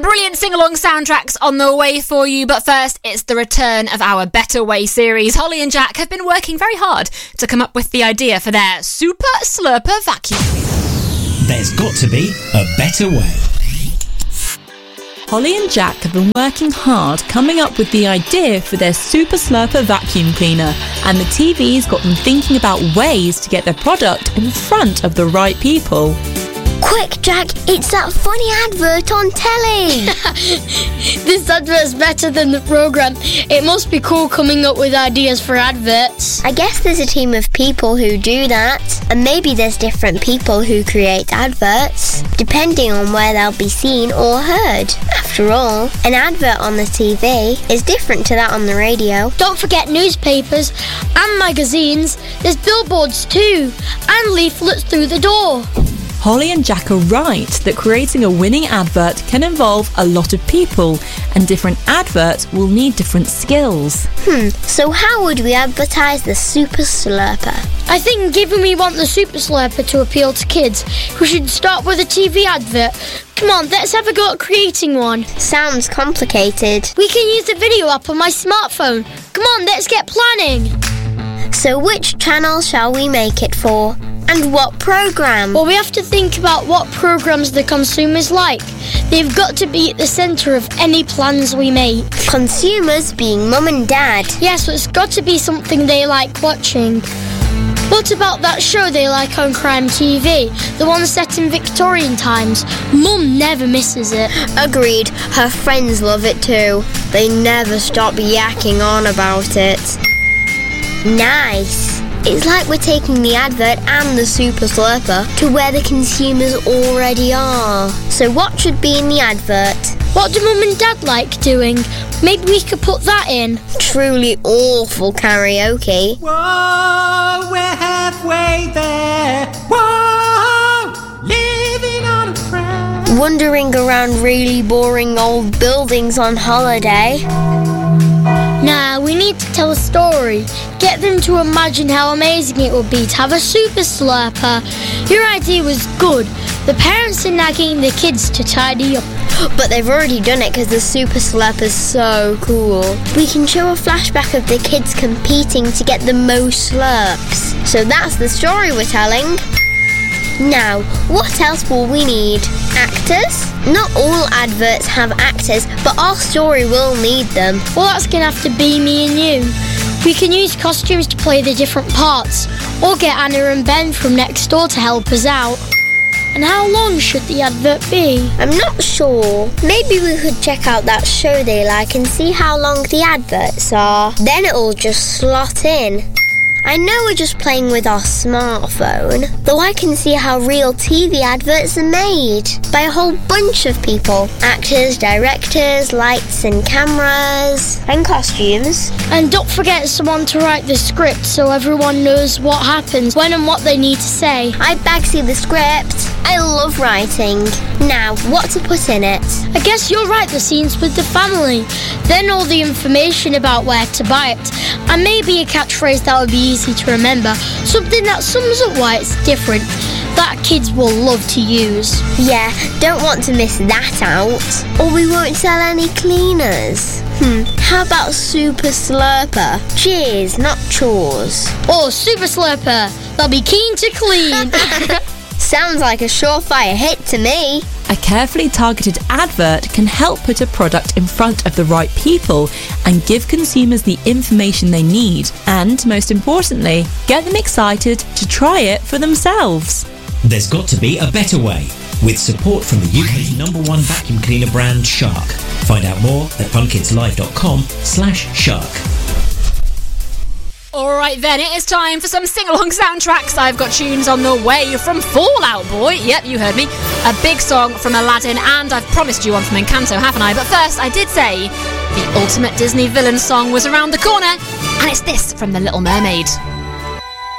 brilliant sing-along soundtracks on the way for you, but first it's the return of our Better Way series. Holly and Jack have been working very hard to come up with the idea for their Super Slurper vacuum cleaner. There's got to be a better way. Holly and Jack have been working hard coming up with the idea for their Super Slurper vacuum cleaner, and the TV's got them thinking about ways to get their product in front of the right people. Quick, Jack, it's that funny advert on telly. This advert's better than the programme. It must be cool coming up with ideas for adverts. I guess there's a team of people who do that, and maybe there's different people who create adverts, depending on where they'll be seen or heard. After all, an advert on the TV is different to that on the radio. Don't forget newspapers and magazines. There's billboards too, and leaflets through the door. Holly and Jack are right that creating a winning advert can involve a lot of people, and different adverts will need different skills. So how would we advertise the Super Slurper? I think given we want the Super Slurper to appeal to kids, we should start with a TV advert. Come on, let's have a go at creating one. Sounds complicated. We can use the video app on my smartphone. Come on, let's get planning. So which channel shall we make it for? And what programme? Well, we have to think about what programmes the consumers like. They've got to be at the centre of any plans we make. Consumers being mum and dad. Yes, so it's got to be something they like watching. What about that show they like on Crime TV? The one set in Victorian times. Mum never misses it. Agreed. Her friends love it too. They never stop yakking on about it. Nice. It's like we're taking the advert and the Super Slurper to where the consumers already are. So what should be in the advert? What do Mum and Dad like doing? Maybe we could put that in. Truly awful karaoke. Whoa, we're halfway there. Whoa, living on a prayer. Wandering around really boring old buildings on holiday. Nah, we need to tell a story. Get them to imagine how amazing it would be to have a Super Slurper. Your idea was good. The parents are nagging the kids to tidy up. But they've already done it because the Super Slurper's so cool. We can show a flashback of the kids competing to get the most slurps. So that's the story we're telling. Now, what else will we need? Actors? Not all adverts have actors, but our story will need them. Well, that's going to have to be me and you. We can use costumes to play the different parts, or get Anna and Ben from next door to help us out. And how long should the advert be? I'm not sure. Maybe we could check out that show they like and see how long the adverts are. Then it'll just slot in. I know we're just playing with our smartphone, though I can see how real TV adverts are made by a whole bunch of people. Actors, directors, lights and cameras, and costumes. And don't forget someone to write the script so everyone knows what happens, when and what they need to say. I bagsy the script. I love writing. Now, what to put in it? I guess you'll write the scenes with the family, then all the information about where to buy it, and maybe a catchphrase that would be easy to remember, something that sums up why it's different, that kids will love to use. Yeah, don't want to miss that out, or we won't sell any cleaners. How about Super Slurper? Cheers, not chores. Or Super Slurper, they'll be keen to clean. Sounds like a surefire hit to me. A carefully targeted advert can help put a product in front of the right people and give consumers the information they need, and most importantly, get them excited to try it for themselves. There's got to be a better way, with support from the UK's #1 vacuum cleaner brand, Shark. Find out more at funkidslive.com/shark. Alright then, it is time for some sing-along soundtracks. I've got tunes on the way from Fall Out Boy. Yep, you heard me. A big song from Aladdin, and I've promised you one from Encanto, haven't I? But first, I did say the ultimate Disney villain song was around the corner, and it's this from The Little Mermaid.